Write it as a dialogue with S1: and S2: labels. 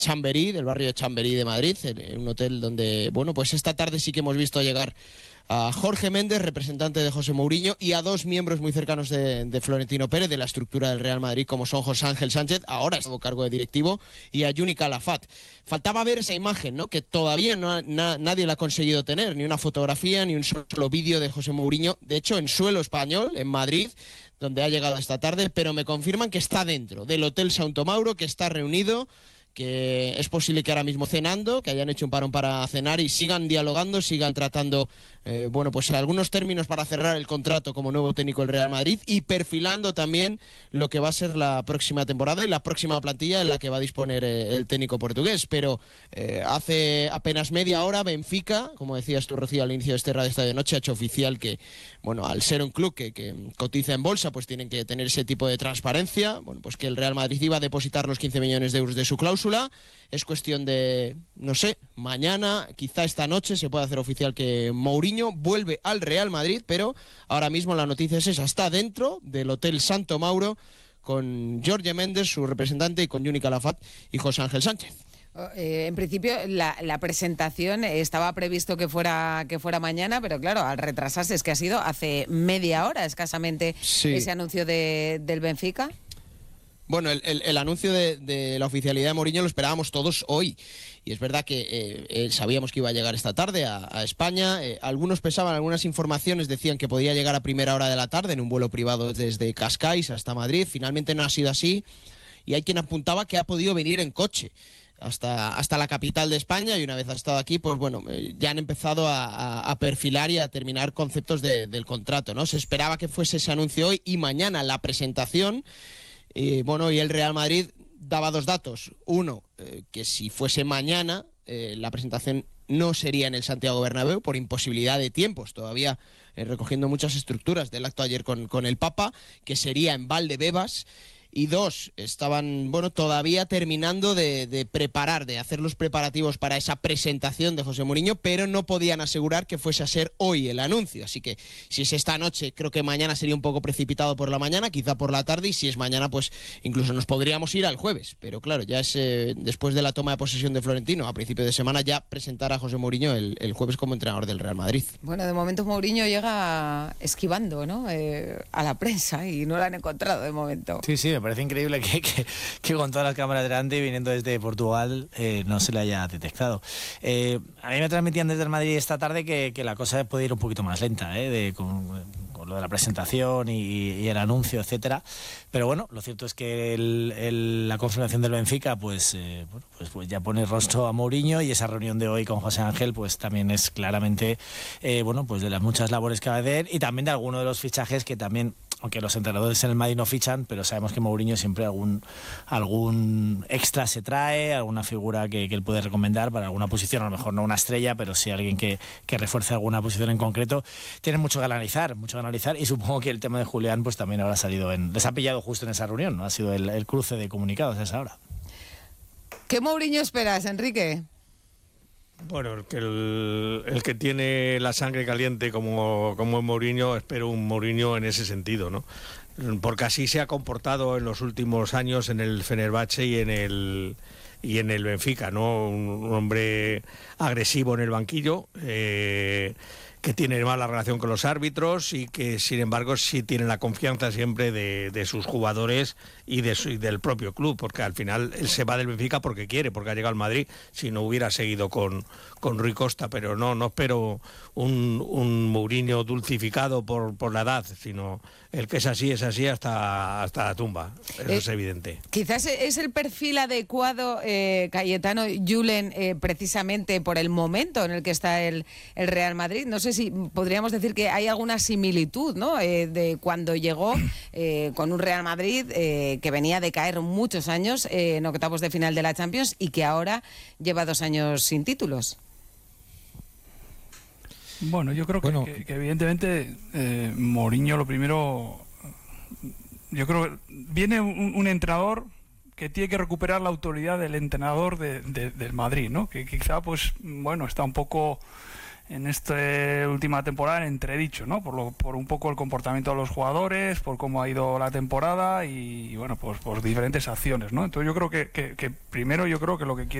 S1: Chamberí, del barrio de Chamberí de Madrid, en un hotel donde, bueno, pues esta tarde sí que hemos visto llegar a Jorge Méndez, representante de José Mourinho, y a dos miembros muy cercanos de Florentino Pérez, de la estructura del Real Madrid, como son José Ángel Sánchez, ahora está a cargo de directivo, y a Juni Calafat. Faltaba ver esa imagen, ¿no?, que todavía nadie la ha conseguido tener, ni una fotografía, ni un solo vídeo de José Mourinho, de hecho en suelo español, en Madrid, donde ha llegado esta tarde, pero me confirman que está dentro del Hotel Santo Mauro, que está reunido, que es posible que ahora mismo cenando, que hayan hecho un parón para cenar y sigan dialogando, sigan tratando, bueno, pues algunos términos para cerrar el contrato como nuevo técnico del Real Madrid y perfilando también lo que va a ser la próxima temporada y la próxima plantilla en la que va a disponer el técnico portugués. Pero hace apenas media hora Benfica, como decías tú, Rocío, al inicio de este Radio Estadio de Noche, ha hecho oficial que, bueno, al ser un club que cotiza en bolsa, pues tienen que tener ese tipo de transparencia. Bueno, pues que el Real Madrid iba a depositar los 15 millones de euros de su cláusula. Es cuestión de, no sé, mañana, quizá esta noche, se puede hacer oficial que Mourinho vuelve al Real Madrid, pero ahora mismo la noticia es esa, está dentro del Hotel Santo Mauro con Jorge Méndez, su representante, y con Juni Calafat y José Ángel Sánchez.
S2: En principio la presentación estaba previsto que fuera mañana, pero claro, al retrasarse es que ha sido hace media hora escasamente ese anuncio del Benfica.
S1: Bueno, el anuncio de la oficialidad de Mourinho lo esperábamos todos hoy. Y es verdad que sabíamos que iba a llegar esta tarde a España. Algunos pensaban, algunas informaciones decían que podía llegar a primera hora de la tarde en un vuelo privado desde Cascais hasta Madrid. Finalmente no ha sido así. Y hay quien apuntaba que ha podido venir en coche hasta la capital de España, y una vez ha estado aquí, pues bueno, ya han empezado a perfilar y a terminar conceptos del contrato, ¿no? Se esperaba que fuese ese anuncio hoy y mañana la presentación. Bueno, y el Real Madrid daba dos datos. Uno, que si fuese mañana, la presentación no sería en el Santiago Bernabéu por imposibilidad de tiempos, todavía recogiendo muchas estructuras del acto ayer con el Papa, que sería en Valdebebas. Y dos, estaban, bueno, todavía terminando de preparar, de hacer los preparativos para esa presentación de José Mourinho, pero no podían asegurar que fuese a ser hoy el anuncio. Así que si es esta noche, creo que mañana sería un poco precipitado por la mañana, quizá por la tarde, y si es mañana, pues incluso nos podríamos ir al jueves. Pero claro, ya es después de la toma de posesión de Florentino, a principio de semana, ya presentar a José Mourinho el jueves como entrenador del Real Madrid.
S2: Bueno, de momento Mourinho llega esquivando, ¿no?, a la prensa, y no la han encontrado de momento.
S3: Sí, me parece increíble que con todas las cámaras delante y viniendo desde Portugal no se le haya detectado. A mí me transmitían desde el Madrid esta tarde que la cosa puede ir un poquito más lenta, con lo de la presentación y el anuncio, etcétera. Pero bueno, lo cierto es que la confirmación del Benfica pues ya pone rostro a Mourinho, y esa reunión de hoy con José Ángel pues también es claramente pues de las muchas labores que va a hacer, y también de alguno de los fichajes que también, aunque los entrenadores en el Madrid no fichan, pero sabemos que Mourinho siempre algún extra se trae, alguna figura que él puede recomendar para alguna posición, a lo mejor no una estrella, pero sí alguien que refuerce alguna posición en concreto. Tiene mucho que analizar, y supongo que el tema de Julián pues también habrá salido les ha pillado justo en esa reunión, ¿no? Ha sido el cruce de comunicados a esa hora.
S2: ¿Qué Mourinho esperas, Enrique?
S4: Bueno, el que tiene la sangre caliente como es Mourinho, espero un Mourinho en ese sentido, ¿no? Porque así se ha comportado en los últimos años en el Fenerbahce y en el Benfica, ¿no? Un hombre agresivo en el banquillo, que tiene mala relación con los árbitros, y que sin embargo sí tiene la confianza siempre de sus jugadores y del propio club, porque al final él se va del Benfica porque quiere, porque ha llegado al Madrid, si no hubiera seguido con Rui Costa. Pero no espero un Mourinho dulcificado por la edad, sino el que es así hasta la tumba. Eso es evidente.
S2: Quizás es el perfil adecuado, Cayetano Julen, precisamente por el momento en el que está el Real Madrid. No sé si podríamos decir que hay alguna similitud, ¿no?, de cuando llegó con un Real Madrid que venía de caer muchos años en octavos de final de la Champions, y que ahora lleva 2 años sin títulos.
S5: Bueno, yo creo que evidentemente Mourinho, lo primero, yo creo que viene un entrenador que tiene que recuperar la autoridad del entrenador del Madrid, ¿no? Que quizá, pues, bueno, está un poco en esta última temporada en entredicho, ¿no? Por un poco el comportamiento de los jugadores, por cómo ha ido la temporada y bueno, pues por diferentes acciones, ¿no? Entonces yo creo que primero yo creo que lo que quiere